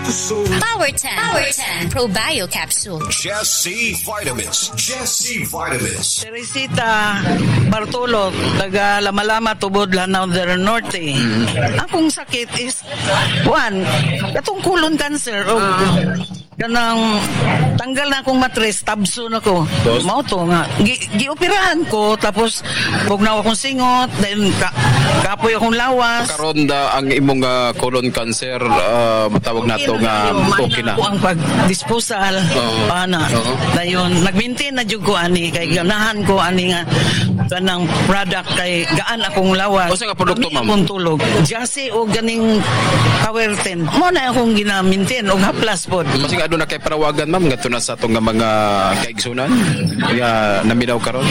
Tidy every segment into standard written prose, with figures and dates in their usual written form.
Power 10. Power 10. Probio Capsule. Jesse Vitamins. Jesse Vitamins. Teresita Bartolo, taga Lamalama, Tubod, Lanao del Norte. Akong sakit is, one, katong colon cancer. Kanang tanggal na akong matres, tabso na ko. Mao to nga. Gioperahan ko, tapos bugnaw akong singot, then kapoy akong lawas. Karon da ang imong colon cancer, matawag na to nga okay na. Ako ang pag-disposal, pana. Dayon, nag-maintain na jud ko ani, kay ganahan ko ani nga kanang product kay gaan akong lawas. Usa nga produkto, ma'am? Akong tulog. Jase o ganing Power 10. Mo na akong gina-maintain og haplas pod. Kasi nga doon na kay parawagan, ma'am, nga to na sa itong mga kaigsunan nga naminaw karon.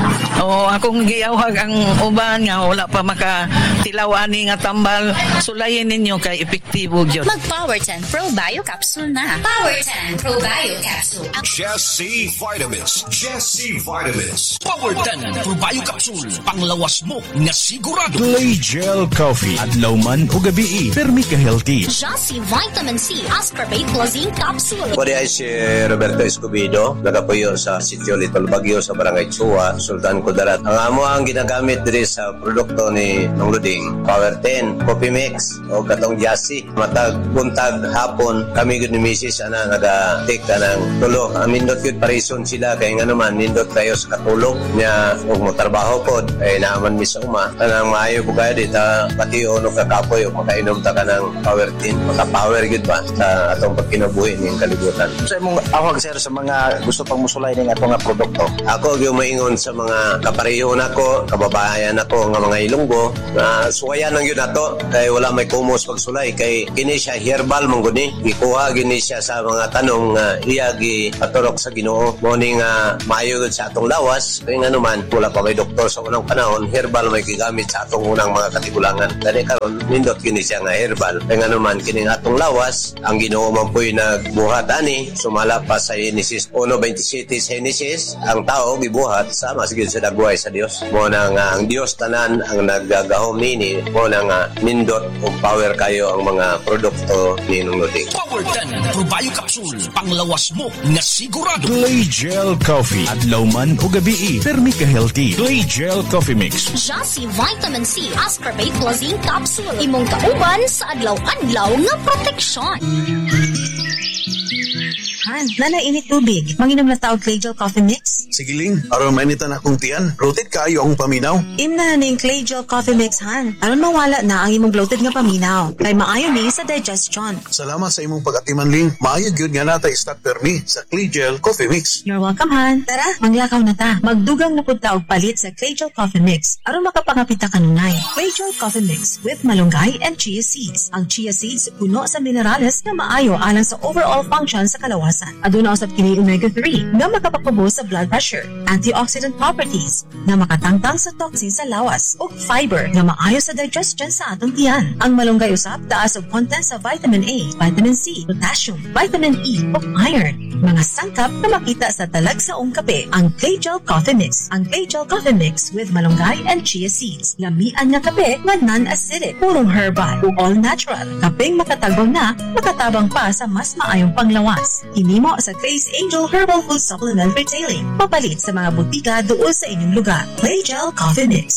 Akong giyawag ang uban nga wala pa makatilaw ani nga tambal, sulayin ninyo kay epektibo gyud. Mag-Power 10 Probio Capsule na. Power 10 Probio Capsule. Jesse Vitamins. Jesse Vitamins. Power 10 Probio Capsule. Panglawas mo nga sigurado. Play Gel Coffee. Adlaw man o gabi, permi ka healthy. Jesse Vitamin C Ascorbate Plus Zinc Capsule. Pwede ay si Roberto Escobedo, nagapuyo sa sitio Little Baguio sa Barangay Chua, Sultan Kudarat. Ang amo ang ginagamit diri sa produkto ni Mang Luding, Power 10, Coffee Mix, o katong Jesse. Matag buntag hapon, kami gud ni Mrs. naga-take ka ng tulo. Ang nindot yun parison sila, kaya nga naman, nindot tayo sa katulog niya, huwag mo trabaho po, ay naaman mi sa uma. Kanang maayo po kaya dita, pati o kakapoy, o makainom ta ka ng Power 10, makapower gud ba sa atong pagkinabuhi niyang kalibutan. Sa imong awag sir sa mga gusto pang musulay ning ato nga produkto. Ako gyud maingon sa mga kapareho nako, kababayan nako nga mga Ilonggo, na suwayan ang yun nato kay wala may kumos pagsulay kay kini siya herbal mong guni. Gikuha gini siya sa mga tanong nga iya gi paturok sa Ginoo. Morning maayo gud sa atong lawas kay nga naman wala pa may doktor sa unang panahon, herbal may gigamit sa atong unang mga katigulangan. Dali karon nindot kini siya nga herbal. Kay nga naman kini atong lawas ang Ginoo man po'y nagbuhat ani sumala pa sa Genesis 1:27 sa Genesis ang tao gibuhat sama sigid sa dagway sa Dios. Mo na nga ang Dios tanan ang naggagahom nini, mo na nga nindot ug power kayo ang mga produkto ni Nung Luding. Power 10 Probio Capsule. Panglawas mo nga sigurado. Play Gel Coffee. Adlaw man o gabi, permi ka healthy. Play Gel Coffee Mix. Jesse Vitamin C Ascorbate Plus Zinc Capsule. Imong kauban sa adlaw-adlaw nga proteksyon. Han, nanainit tubig. Manginom na taog Clay Gel Coffee Mix? Sige Ling, aron mainitan akong tiyan. Rotate kaayo akong paminaw. Imna na yung Clay Gel Coffee Mix, Han. Aron mawala na ang imong bloated nga paminaw. Kay maayo ni sa digestion. Salamat sa imong pag-atiman Ling. Maayo gyud nga natay stock permi sa Clay Gel Coffee Mix. You're welcome, Han. Tara, manglakaw na ta. Magdugang na pud taog palit sa Clay Gel Coffee Mix. Aron makapangapita kanunay. Clay Gel Coffee Mix with malunggay and chia seeds. Ang chia seeds puno sa minerales na maayo alang sa overall function sa kalawasan. Aduna usab kini omega-3 nga makapagpabos sa blood pressure, antioxidant properties nga makatangtang sa toxin sa lawas, ug fiber nga maayo sa digestion sa atong tiyan. Ang malunggay usab taas og content sa vitamin A, vitamin C, potassium, vitamin E ug iron. Mga sangkap na makita sa talagsaong kape. Ang Clay Gel Coffee Mix. Ang Clay Gel Coffee Mix with malunggay and chia seeds. Lamian nga kape nga non-acidic, purong herbal ug all natural. Kapeng makatabang na, makatabang pa sa mas maayong panglawas. Hinimo sa Clay's Angel Herbal Food Supplement Retailing. Papalit sa mga butika doon sa inyong lugar. Clay Gel Coffee Mix.